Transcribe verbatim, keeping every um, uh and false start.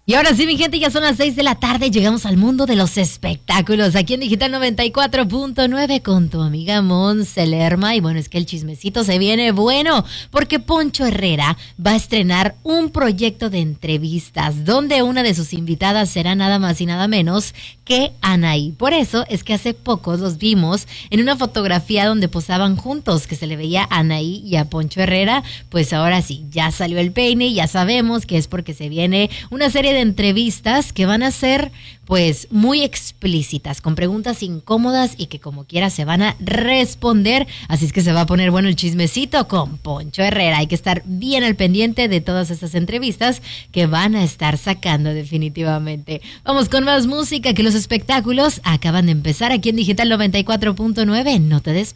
Y ahora sí, mi gente, ya son las seis de la tarde, llegamos al mundo de los espectáculos, aquí en Digital noventa y cuatro punto nueve con tu amiga Monse Lerma. Y bueno, es que el chismecito se viene bueno, porque Poncho Herrera va a estrenar un proyecto de entrevistas, donde una de sus invitadas será nada más y nada menos que Anaí. Por eso es que hace poco los vimos en una fotografía donde posaban juntos, que se le veía a Anaí y a Poncho Herrera. Pues ahora sí, ya salió el peine y ya sabemos que es porque se viene una serie de de entrevistas que van a ser pues muy explícitas, con preguntas incómodas y que como quiera se van a responder, así es que se va a poner bueno el chismecito con Poncho Herrera. Hay que estar bien al pendiente de todas estas entrevistas que van a estar sacando definitivamente. Vamos con más música, que los espectáculos acaban de empezar aquí en Digital noventa y cuatro punto nueve, no te despegues.